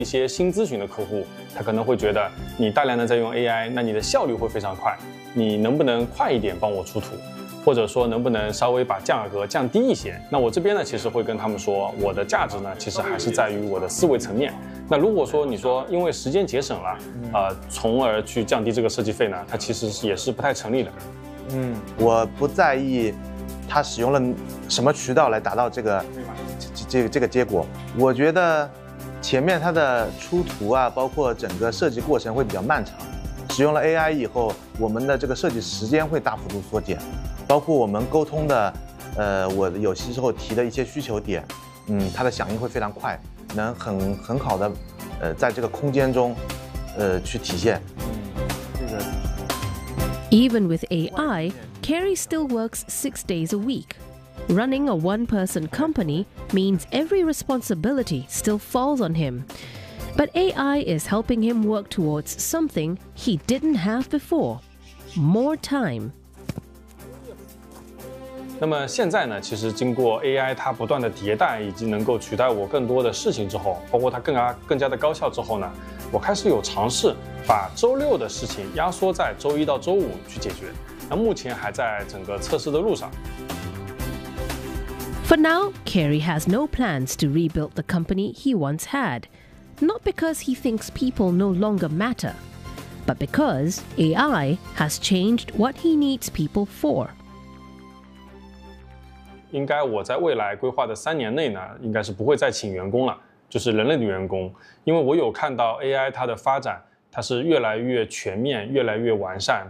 一些新咨询的客户，他可能会觉得你大量的在用 AI， 那你的效率会非常快，你能不能快一点帮我出图？或者说能不能稍微把价格降低一些？那我这边呢，其实会跟他们说，我的价值呢，其实还是在于我的思维层面。那如果说你说因为时间节省了，从而去降低这个设计费呢，它其实也是不太成立的。 我不在意他使用了什么渠道来达到这个结果。我觉得前面它的出图啊，包括整个设计过程会比较漫长。使用了 AI 以后，我们的这个设计时间会大幅度缩减，包括我们沟通的，我有些时候提的一些需求点，它的响应会非常快，能很好的，在这个空间中，去体现。 Even with AI, Kerry still works 6 days a week. Running a one-person company means every responsibility still falls on him. But AI is helping him work towards something he didn't have before: more time. 那么现在呢，其实经过 AI 它不断的迭代，以及能够取代我更多的事情之后，包括它更加的高效之后呢，我开始有尝试把周六的事情压缩在周一到周五去解决。那目前还在整个测试的路上。 For now, Kerry has no plans to rebuild the company he once had. Not because he thinks people no longer matter, but because AI has changed what he needs people for. 应该我在未来规划的3年内呢，应该是不会再请员工了，就是人类的员工，因为我有看到 AI 它的发展，它是越来越全面，越来越完善。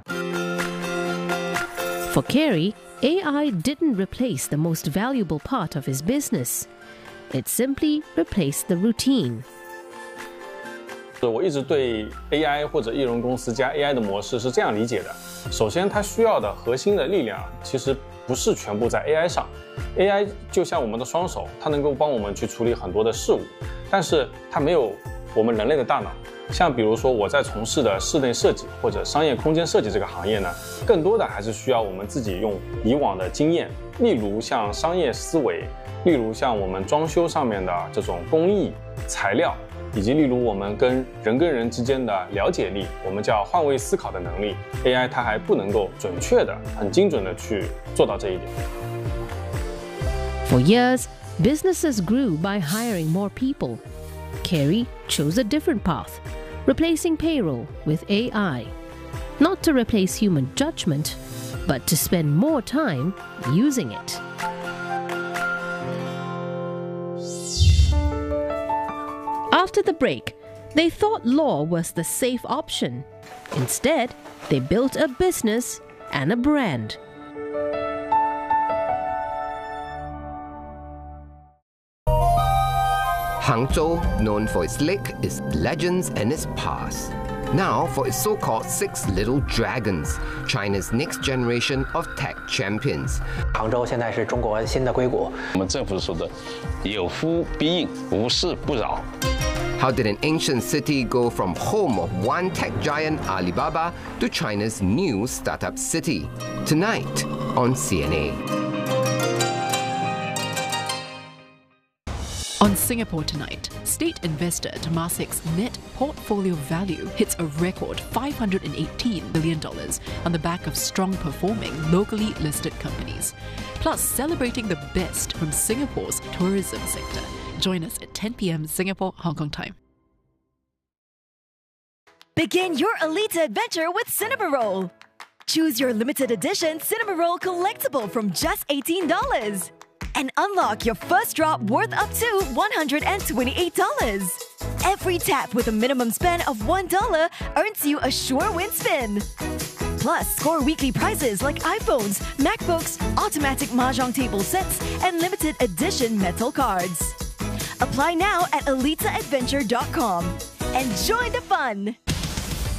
For Kerry, AI didn't replace the most valuable part of his business. It simply replaced the routine. 我一直对 AI 或者艺人公司加 AI 的模式是这样理解的：首先，它需要的核心的力量其实不是全部在 AI 上。AI 就像我们的双手，它能够帮我们去处理很多的事物，但是它没有我们人类的大脑。像比如说我在从事的室内设计或者商业空间设计这个行业呢，更多的还是需要我们自己用以往的经验，例如像商业思维，例如像我们装修上面的这种工艺、材料。以及例如我们跟人之间的了解力，我们叫换位思考的能力 ，AI 它还不能够准确的、很精准的去做到这一点。 For years, businesses grew by hiring more people. Kerry chose a different path, replacing payroll with AI. Not to replace human judgment, but to spend more time using it. After the break, they thought law was the safe option. Instead, they built a business and a brand. Hangzhou, known for its lake, its legends and its past. Now for its so-called 6 little dragons, China's next generation of tech champions. 杭州现在是中国新的硅谷。 我们政府说的有夫必应，无事不扰。 How did an ancient city go from home of one tech giant Alibaba to China's new startup city? Tonight on CNA. On Singapore Tonight, state investor Temasek's net portfolio value hits a record $518 billion on the back of strong performing locally listed companies, plus celebrating the best from Singapore's tourism sector. Join us at 10 p.m. Singapore, Hong Kong time. Begin your Alita adventure with Cinema Roll. Choose your limited edition Cinema Roll collectible from just $18 and unlock your first drop worth up to $128. Every tap with a minimum spend of $1 earns you a sure win spin. Plus, score weekly prizes like iPhones, MacBooks, automatic mahjong table sets, and limited edition metal cards. Apply now at alitaadventure.com. Enjoy the fun!